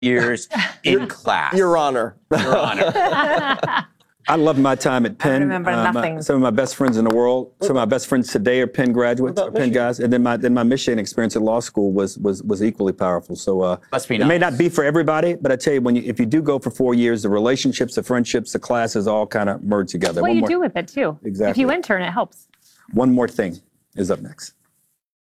years in class. Your Honor. Your Honor. I love my time at Penn. I remember nothing. Some of my best friends in the world. Some of my best friends today are Penn graduates, or Penn guys. And then my Michigan experience at law school was equally powerful. So Must be it nice. may not be for everybody, but I tell you, if you do go for 4 years, the relationships, the friendships, the classes all kind of merge together. What you do with it too. Exactly. If you intern, it helps. One more thing is up next.